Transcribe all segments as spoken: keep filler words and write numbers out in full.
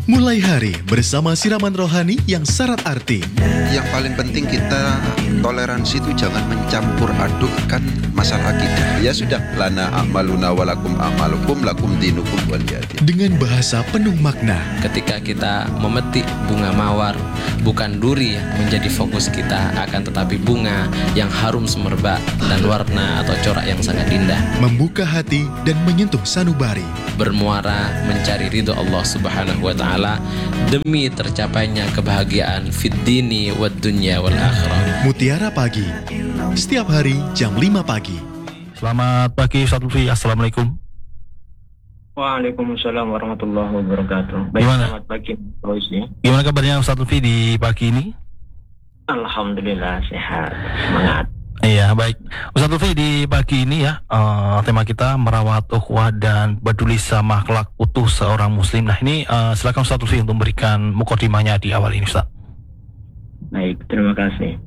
Mulai hari bersama siraman rohani yang syarat arti. Yang paling penting kita toleransi itu jangan mencampur adukkan masalah kita. Ya sudah, lana a'maluna walakum a'malukum lakum dinukum waliyadin. Dengan bahasa penuh makna. Ketika kita memetik bunga mawar, bukan duri yang menjadi fokus kita, akan tetapi bunga yang harum semerbak dan warna atau corak yang sangat indah. Membuka hati dan menyentuh sanubari. Bermuara mencari ridho Allah Subhanahu wa Ta'ala demi tercapainya kebahagiaan fid dini wad dunya wal akhirah. Mutiara Pagi, setiap hari jam lima pagi. Selamat pagi Ustaz Lutfi, Assalamualaikum. Waalaikumsalam warahmatullahi wabarakatuh. Baik, Gimana? selamat pagi Pak Usni. Gimana kabarnya Ustaz Lutfi di pagi ini? Alhamdulillah sehat, semangat. Iya, baik. Ustaz Lutfi, di pagi ini ya, uh, tema kita merawat ukhuwah dan peduli sama akhlak utuh seorang muslim. Nah ini uh, silakan Ustaz Lutfi untuk memberikan mukadimahnya di awal ini, Ustaz. Baik, terima kasih.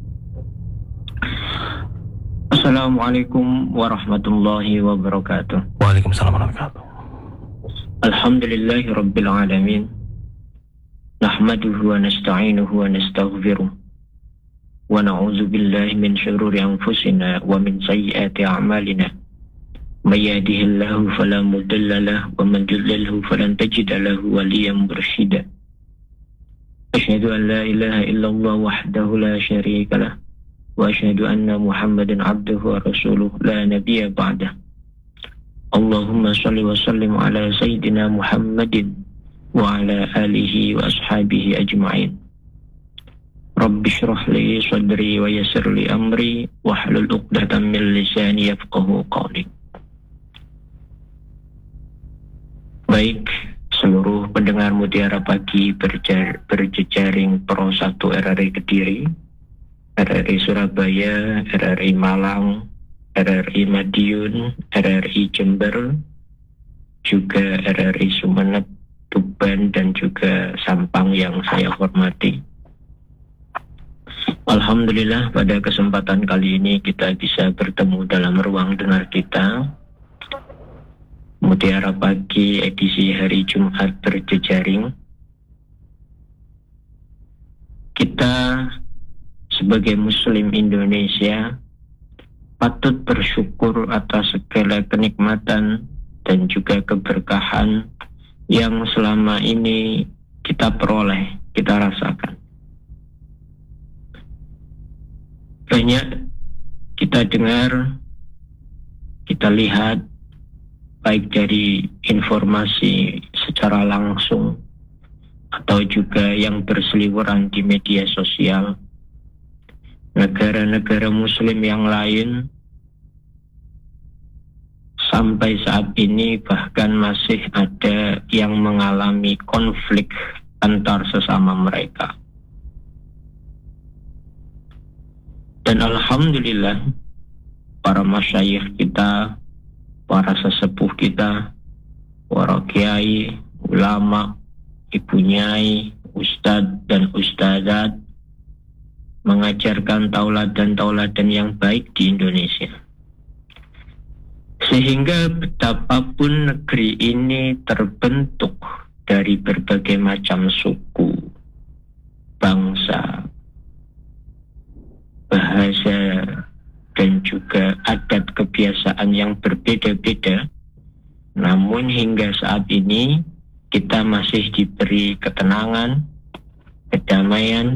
Assalamualaikum warahmatullahi wabarakatuh. Waalaikumsalam warahmatullahi wabarakatuh. Alhamdulillahi rabbil alamin. Nahmaduhu wa nasta'inuhu wa nastaghfiruh. Wa na'udzu billahi min syururi anfusina wa min sayyiati a'malina. May yahdihillahu fala mudilla lahu wa man yudlilhu falan tajida lahu waliyyan mursyida. Asyhadu an la ilaha illallah wahdahu la syarika lah wa asyhadu anna Muhammadan abduhu wa rasuluh la nabiyya ba'dah. Allahumma shalli wa sallim ala sayyidina Muhammadin wa ala alihi wa ashabihi ajma'in. Rabbi shrah li sadri wa yassir li amri wahlul 'uqdatam min lisani yafqahu qawli. Baik, seluruh pendengar Mutiara Pagi berjar, berjejaring Pro satu R R I Kediri, R R I Surabaya, R R I Malang, R R I Madiun, R R I Jember, juga R R I Sumeneb, Tuban, dan juga Sampang yang saya hormati. Alhamdulillah, pada kesempatan kali ini kita bisa bertemu dalam ruang dengar kita Mutiara Pagi edisi hari Jumat berjejaring. Kita sebagai Muslim Indonesia patut bersyukur atas segala kenikmatan dan juga keberkahan yang selama ini kita peroleh, kita rasakan. Banyak kita dengar, kita lihat, baik dari informasi secara langsung atau juga yang berseliweran di media sosial, negara-negara muslim yang lain sampai saat ini bahkan masih ada yang mengalami konflik antar sesama mereka. Dan alhamdulillah, para masyayikh kita, para sesepuh kita, para kiai, ulama, ibu nyai, ustadz dan ustadzat mengajarkan tauladan-tauladan yang baik di Indonesia. Sehingga betapapun negeri ini terbentuk dari berbagai macam suku, bangsa, bahasa, dan juga adat kebiasaan yang berbeda-beda, namun hingga saat ini kita masih diberi ketenangan, kedamaian,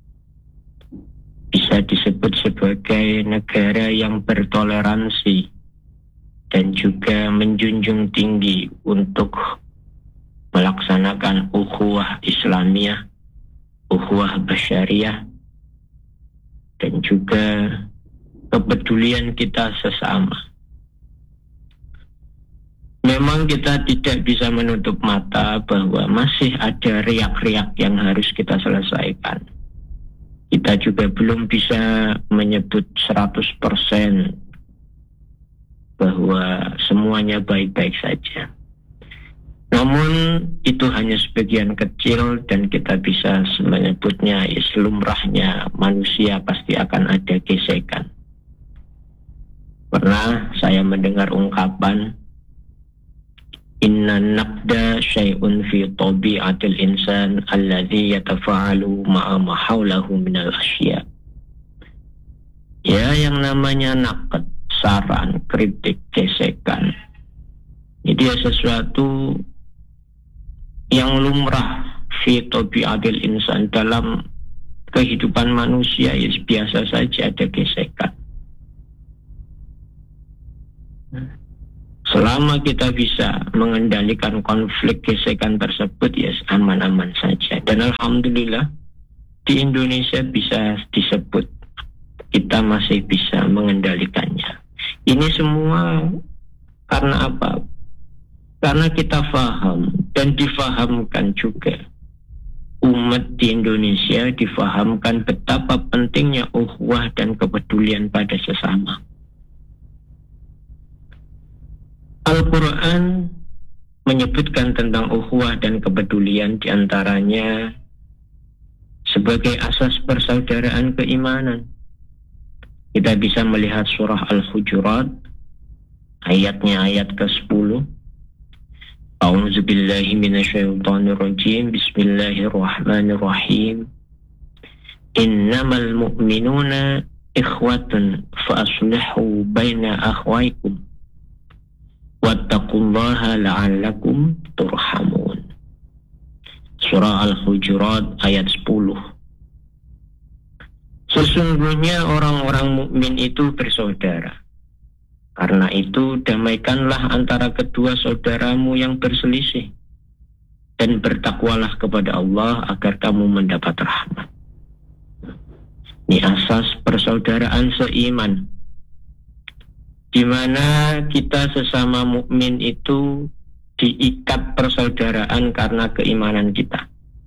bisa disebut sebagai negara yang bertoleransi dan juga menjunjung tinggi untuk melaksanakan ukhuwah Islamiyah, ukhuwah Basyariah, dan juga kepedulian kita sesama. Memang kita tidak bisa menutup mata bahwa masih ada riak-riak yang harus kita selesaikan. Kita juga belum bisa menyebut seratus persen bahwa semuanya baik-baik saja. Namun itu hanya sebagian kecil dan kita bisa menyebutnya lumrahnya manusia pasti akan ada gesekan. Pernah saya mendengar ungkapan Inna naqda syai'un fi tabi'atil insan alladhi yatafa'alu ma'a ma hawlahu minal asya. Ya, yang namanya naqd, saran, kritik, gesekan, ini dia sesuatu yang lumrah fi tabi'atil insan, dalam kehidupan manusia ya biasa saja ada gesekan. Selama kita bisa mengendalikan konflik gesekan tersebut ya aman-aman saja. Dan alhamdulillah di Indonesia bisa disebut kita masih bisa mengendalikannya. Ini semua karena apa? Karena kita faham dan difahamkan juga. Umat di Indonesia difahamkan betapa pentingnya ukhuwah dan kepedulian pada sesama. Al-Quran menyebutkan tentang ukhuwah dan kepedulian, diantaranya sebagai asas persaudaraan keimanan. Kita bisa melihat surah Al-Hujurat, ayatnya ayat ke sepuluh. A'udzu billahi minasyaitonir rajim. Bismillahirrahmanirrahim. Innamal mu'minuna ikhwatun fa aslihu baina akhwaykum wattaqullaha la'allakum turhamun. Surah Al-Hujurat ayat sepuluh. Sesungguhnya orang-orang mukmin itu bersaudara. Karena itu damaikanlah antara kedua saudaramu yang berselisih, dan bertakwalah kepada Allah agar kamu mendapat rahmat. Ini asas persaudaraan seiman, di mana kita sesama mukmin itu diikat persaudaraan karena keimanan kita.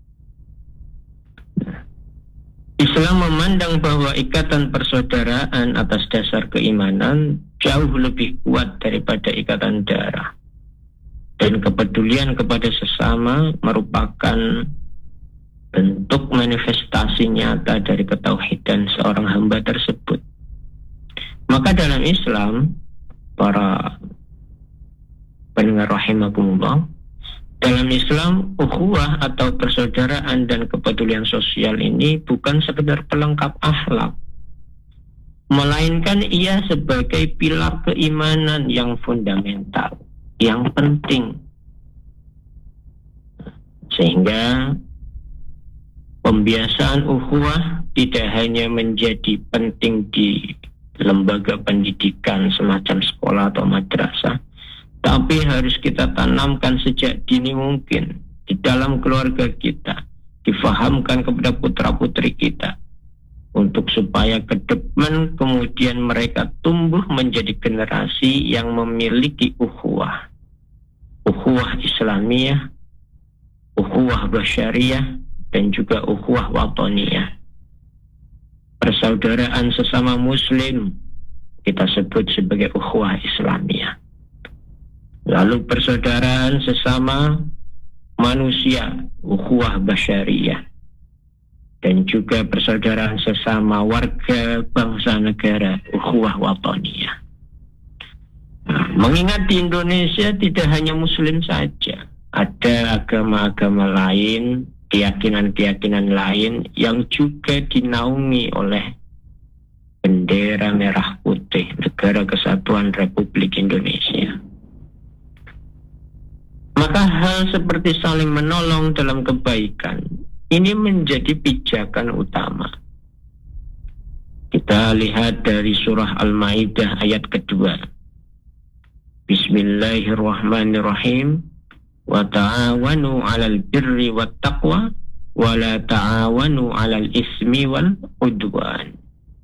Islam memandang bahwa ikatan persaudaraan atas dasar keimanan jauh lebih kuat daripada ikatan darah. Dan kepedulian kepada sesama merupakan bentuk manifestasi nyata dari ketauhidan seorang hamba tersebut. Maka dalam Islam, para pendengar rahimakumullah, dalam Islam, ukhuwah atau persaudaraan dan kepedulian sosial ini bukan sekedar pelengkap akhlak, melainkan ia sebagai pilar keimanan yang fundamental, yang penting. Sehingga pembiasaan ukhuwah tidak hanya menjadi penting di lembaga pendidikan semacam sekolah atau madrasah, tapi harus kita tanamkan sejak dini mungkin di dalam keluarga kita, difahamkan kepada putra-putri kita, untuk supaya ke depan kemudian mereka tumbuh menjadi generasi yang memiliki ukhuwah. Ukhuwah Islamiyah, ukhuwah basyariyah, dan juga ukhuwah wataniyah. Persaudaraan sesama muslim kita sebut sebagai ukhuwah Islamiyah. Lalu persaudaraan sesama manusia, ukhuwah basyariyah. Dan juga persaudaraan sesama warga bangsa negara, ukhuwah wataniyah. Nah, mengingat di Indonesia tidak hanya muslim saja, ada agama-agama lain, keyakinan-keyakinan lain yang juga dinaungi oleh bendera merah putih Negara Kesatuan Republik Indonesia. Maka hal seperti saling menolong dalam kebaikan ini menjadi pijakan utama. Kita lihat dari surah Al-Maidah ayat kedua. Bismillahirrahmanirrahim. Wa ta'awanu 'alal birri wat taqwa wa la ta'awanu 'alal ismi wal udwan.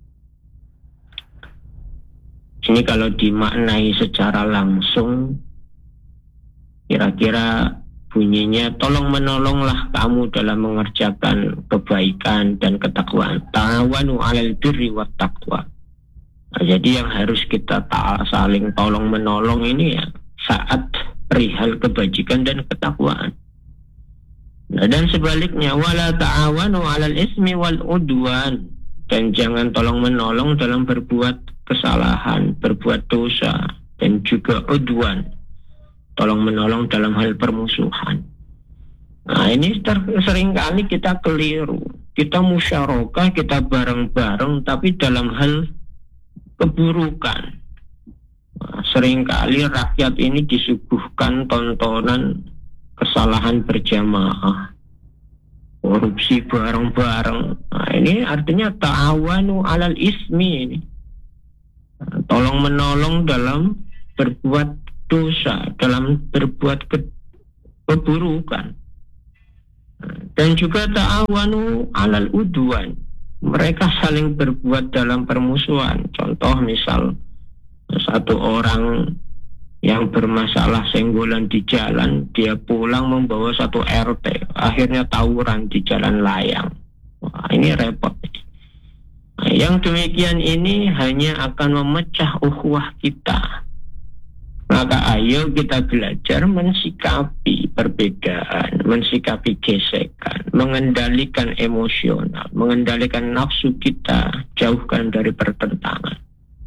Ini kalau dimaknai secara langsung kira-kira bunyinya, tolong menolonglah kamu dalam mengerjakan kebaikan dan ketakwaan. Ta'awanu 'alal birri wat taqwa. Nah, jadi yang harus kita ta- saling tolong menolong ini ya saat perihal kebajikan dan ketakwaan. Nah, dan sebaliknya, wala ta'awanu 'alal ismi wal udwan, dan jangan tolong menolong dalam berbuat kesalahan, berbuat dosa, dan juga udwan, tolong menolong dalam hal permusuhan. Nah ini ter- seringkali kita keliru. Kita musyarakah, kita bareng-bareng, tapi dalam hal keburukan. Nah, seringkali rakyat ini disuguhkan tontonan kesalahan berjamaah, korupsi bareng-bareng. Nah, ini artinya ta'awanu alal ismi ini. Nah, tolong menolong dalam berbuat dosa, dalam berbuat ke- keburukan. Nah, dan juga ta'awanu alal udwan. Mereka saling berbuat dalam permusuhan. Contoh misal satu orang yang bermasalah senggolan di jalan, dia pulang membawa satu R T, akhirnya tawuran di jalan layang. Wah, ini repot. Nah, yang demikian ini hanya akan memecah ukhuwah kita. Maka ayo kita belajar mensikapi perbedaan, mensikapi gesekan, mengendalikan emosional, mengendalikan nafsu kita, jauhkan dari pertentangan.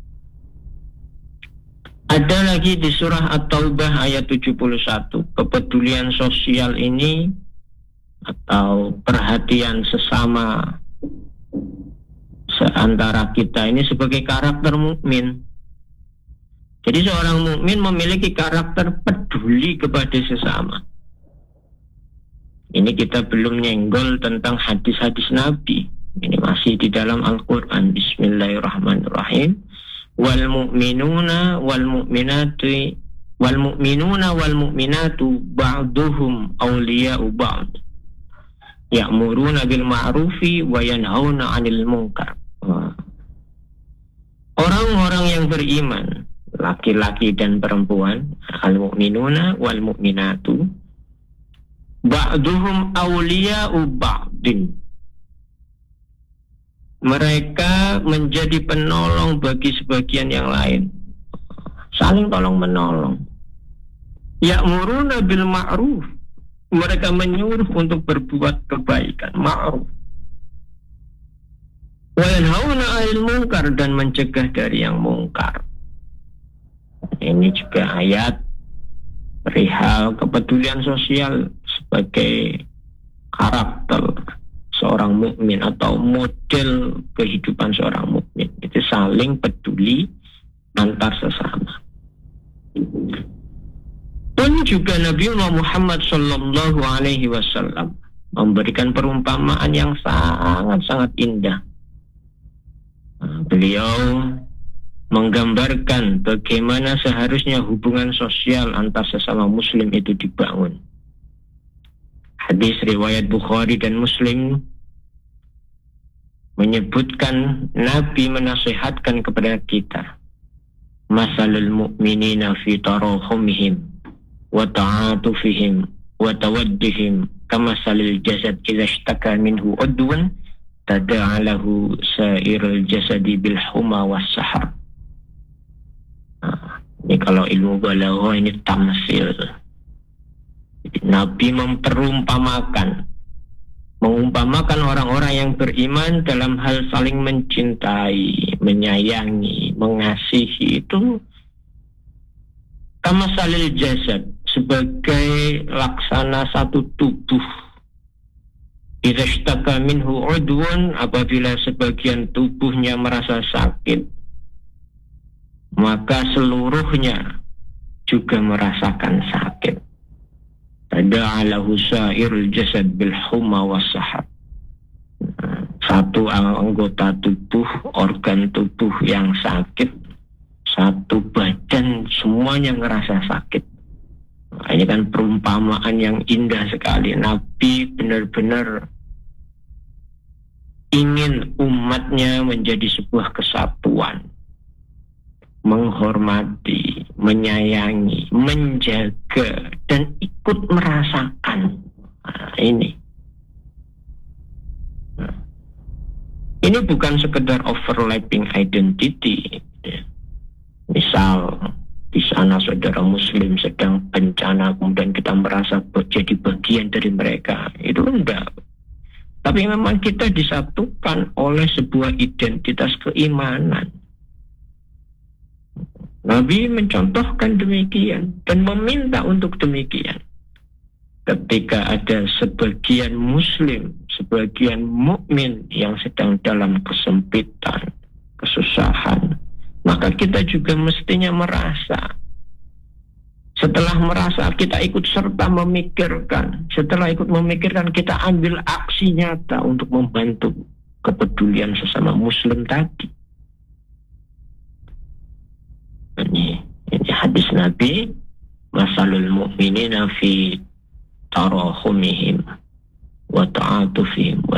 Ada lagi di surah At-Taubah ayat tujuh puluh satu, kepedulian sosial ini atau perhatian sesama seantara kita ini sebagai karakter mukmin. Jadi seorang mukmin memiliki karakter peduli kepada sesama. Ini kita belum nyenggol tentang hadis-hadis Nabi. Ini masih di dalam Al-Quran. Bismillahirrahmanirrahim. Wal mu'minuna wal mu'minatu wal mu'minuna wal mu'minatu ba'duhum awliya'u ba'd ya'muruna bil ma'rufi wa yanhauna 'anil munkar. Orang-orang yang beriman, laki-laki dan perempuan, al mu'minuna wal mu'minatu ba'duhum awliya'u ba'din. Mereka menjadi penolong bagi sebagian yang lain. Saling tolong menolong. Ya'muruna bil ma'ruf. Mereka menyuruh untuk berbuat kebaikan, ma'ruf. Wa yanhauna 'anil munkar, dan mencegah dari yang mungkar. Ini juga ayat perihal kepedulian sosial sebagai karakter seorang mukmin atau model kehidupan seorang mukmin. Itu saling peduli antar sesama. Pun juga Nabi Muhammad Sallallahu Alaihi Wasallam memberikan perumpamaan yang sangat-sangat indah. Beliau menggambarkan bagaimana seharusnya hubungan sosial antar sesama muslim itu dibangun. Hadis riwayat Bukhari dan Muslim menyebutkan Nabi menasihatkan kepada kita, masalul mu'minina fi tarahumihim wa ta'atufihim wa tawaddihim kamasalil jasad idza ishtaka minhu udwan tada'a lahu sa'irul jasadi bil huma was sahar. Nah, ini kalau ilmu balaghah ini tamsil. Nabi memperumpamakan mengumpamakan orang-orang yang beriman dalam hal saling mencintai, menyayangi, mengasihi itu kamasalil jasad, sebagai laksana satu tubuh. Idza ishtaka minhu udwun, apabila sebagian tubuhnya merasa sakit, maka seluruhnya juga merasakan sakit. Tada'alahu sa'irul jasad bil huma was sahab. Satu anggota tubuh, organ tubuh yang sakit, satu badan semuanya ngerasa sakit. Nah, ini kan perumpamaan yang indah sekali. Nabi benar-benar ingin umatnya menjadi sebuah kesatuan, menghormati, menyayangi, menjaga, dan ikut merasakan. Nah, ini nah, ini bukan sekedar overlapping identity. Misal di sana saudara muslim sedang bencana, kemudian kita merasa jadi bagian dari mereka, itu enggak. Tapi memang kita disatukan oleh sebuah identitas keimanan. Nabi mencontohkan demikian dan meminta untuk demikian. Ketika ada sebagian muslim, sebagian mukmin yang sedang dalam kesempitan, kesusahan, maka kita juga mestinya merasa. Setelah merasa, kita ikut serta memikirkan. Setelah ikut memikirkan, kita ambil aksi nyata untuk membantu kepedulian sesama muslim tadi. Ini, ini hadis Nabi, masalul mu'minina fi tarahumihim wa ta'atufihim wa